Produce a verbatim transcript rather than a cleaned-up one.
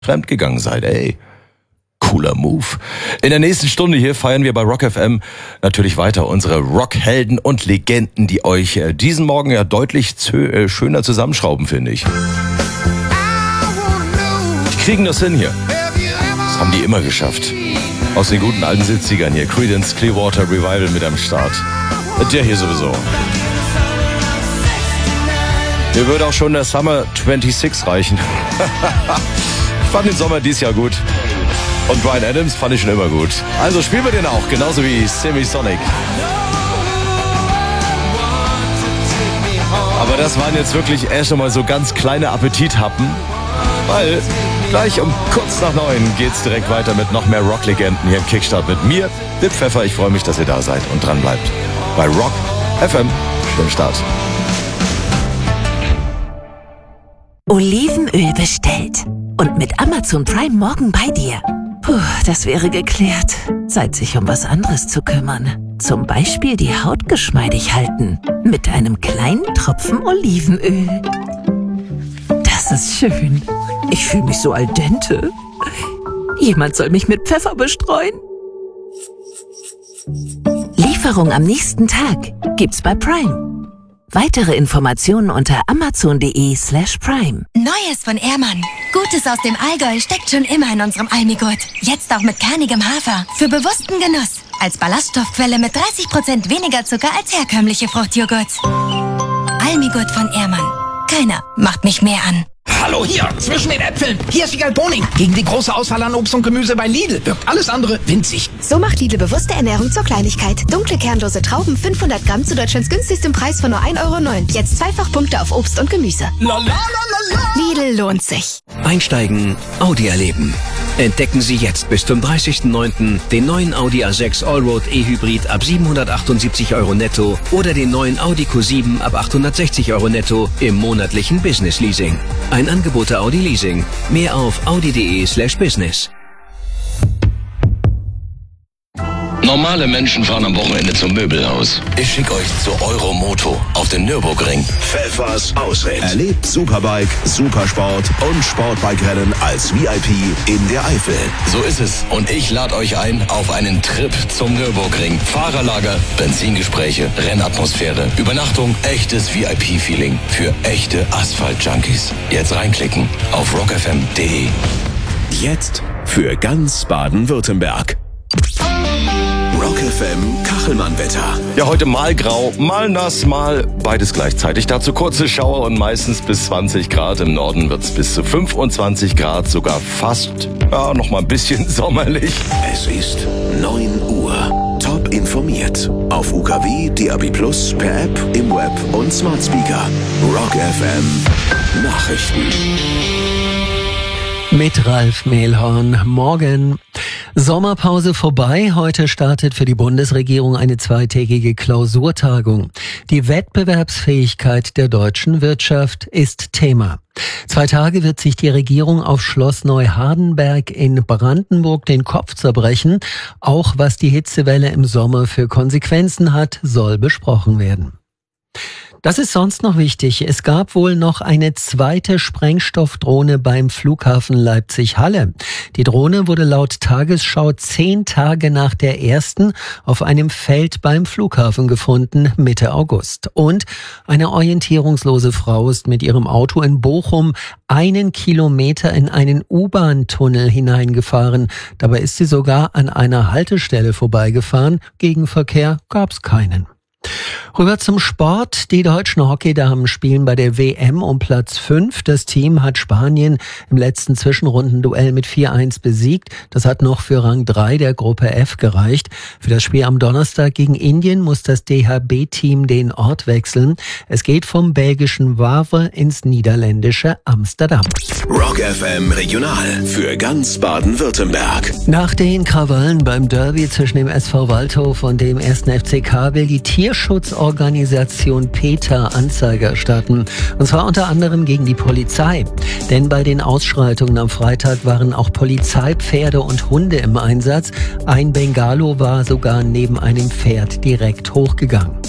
fremdgegangen seid. Ey, cooler Move. In der nächsten Stunde hier feiern wir bei Rock F M natürlich weiter unsere Rockhelden und Legenden, die euch äh, diesen Morgen ja deutlich zö- äh, schöner zusammenschrauben, finde ich. Die kriegen das hin hier. Das haben die immer geschafft. Aus den guten alten siebzigern hier. Creedence Clearwater Revival mit am Start. Der hier sowieso. Mir würde auch schon der Summer sechsundzwanzig reichen. Ich fand den Sommer dieses Jahr gut. Und Bryan Adams fand ich schon immer gut. Also spielen wir den auch, genauso wie Semisonic. Aber das waren jetzt wirklich erst einmal so ganz kleine Appetithappen. Weil gleich um kurz nach neun geht's direkt weiter mit noch mehr Rocklegenden hier im Kickstart mit mir, Dip Pfeffer. Ich freue mich, dass ihr da seid und dran bleibt. Bei Rock F M. Schönen Start. Olivenöl bestellt. Und mit Amazon Prime morgen bei dir. Puh, das wäre geklärt. Zeit, sich um was anderes zu kümmern. Zum Beispiel die Haut geschmeidig halten. Mit einem kleinen Tropfen Olivenöl. Das ist schön. Ich fühle mich so al dente. Jemand soll mich mit Pfeffer bestreuen. Lieferung am nächsten Tag gibt's bei Prime. Weitere Informationen unter amazon.de slash prime. Neues von Ehrmann. Gutes aus dem Allgäu steckt schon immer in unserem Almigurt. Jetzt auch mit kernigem Hafer. Für bewussten Genuss. Als Ballaststoffquelle mit dreißig Prozent weniger Zucker als herkömmliche Fruchtjoghurt. Almigurt von Ehrmann. Keiner macht mich mehr an. Hallo, hier, zwischen den Äpfeln. Hier ist Wiegald Boning. Gegen die große Auswahl an Obst und Gemüse bei Lidl wirkt alles andere winzig. So macht Lidl bewusste Ernährung zur Kleinigkeit. Dunkle kernlose Trauben, fünfhundert Gramm zu Deutschlands günstigstem Preis von nur ein Euro neun. Jetzt zweifach Punkte auf Obst und Gemüse. La, la, la, la, la. Lidl lohnt sich. Einsteigen, Audi erleben. Entdecken Sie jetzt bis zum dreißigsten neunten den neuen Audi A sechs Allroad E-Hybrid ab siebenhundertachtundsiebzig Euro netto oder den neuen Audi Q sieben ab achthundertsechzig Euro netto im monatlichen Business Leasing. Ein Angebot der Audi Leasing. Mehr auf audi.de slash business. Normale Menschen fahren am Wochenende zum Möbelhaus. Ich schicke euch zu Euromoto auf den Nürburgring. Pfeffers Ausritt. Erlebt Superbike, Supersport und Sportbike-Rennen als V I P in der Eifel. So ist es. Und ich lade euch ein auf einen Trip zum Nürburgring. Fahrerlager, Benzingespräche, Rennatmosphäre, Übernachtung, echtes V I P-Feeling für echte Asphalt-Junkies. Jetzt reinklicken auf rock f m punkt d e. Jetzt für ganz Baden-Württemberg. Rock F M Kachelmann-Wetter. Ja, heute mal grau, mal nass, mal beides gleichzeitig. Dazu kurze Schauer und meistens bis zwanzig Grad. Im Norden wird's bis zu fünfundzwanzig Grad, sogar fast, ja, noch mal ein bisschen sommerlich. Es ist neun Uhr. Top informiert. Auf U K W, D A B plus, per App, im Web und Smart Speaker. Rock F M Nachrichten. Mit Ralf Mehlhorn. Morgen. Sommerpause vorbei. Heute startet für die Bundesregierung eine zweitägige Klausurtagung. Die Wettbewerbsfähigkeit der deutschen Wirtschaft ist Thema. Zwei Tage wird sich die Regierung auf Schloss Neuhardenberg in Brandenburg den Kopf zerbrechen. Auch was die Hitzewelle im Sommer für Konsequenzen hat, soll besprochen werden. Das ist sonst noch wichtig. Es gab wohl noch eine zweite Sprengstoffdrohne beim Flughafen Leipzig-Halle. Die Drohne wurde laut Tagesschau zehn Tage nach der ersten auf einem Feld beim Flughafen gefunden, Mitte August. Und eine orientierungslose Frau ist mit ihrem Auto in Bochum einen Kilometer in einen U-Bahn-Tunnel hineingefahren. Dabei ist sie sogar an einer Haltestelle vorbeigefahren. Gegenverkehr gab's keinen. Rüber zum Sport. Die deutschen Hockeydamen spielen bei der W M um Platz fünf. Das Team hat Spanien im letzten Zwischenrundenduell mit vier eins besiegt. Das hat noch für Rang drei der Gruppe F gereicht. Für das Spiel am Donnerstag gegen Indien muss das D H B-Team den Ort wechseln. Es geht vom belgischen Wavre ins niederländische Amsterdam. Rock F M Regional für ganz Baden-Württemberg. Nach den Krawallen beim Derby zwischen dem S V Waldhof und dem ersten F C K will die Tierschutzorganisation PETA Anzeige erstatten. Und zwar unter anderem gegen die Polizei. Denn bei den Ausschreitungen am Freitag waren auch Polizeipferde und Hunde im Einsatz. Ein Bengalo war sogar neben einem Pferd direkt hochgegangen.